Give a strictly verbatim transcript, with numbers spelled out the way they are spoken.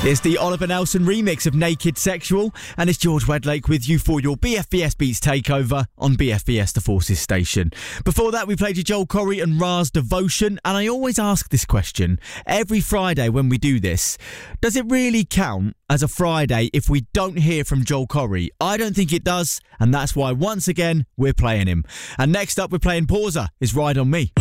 It's the Oliver Nelson remix of Naked Sexual, and it's George Wedlake with you for your B F B S Beats takeover on B F B S The Forces station. Before that, we played you Joel Corry and Ra's Devotion, and I always ask this question every Friday when we do this. Does it really count as a Friday if we don't hear from Joel Corry? I don't think it does, and that's why once again we're playing him. And next up, we're playing Pausa is Ride On Me.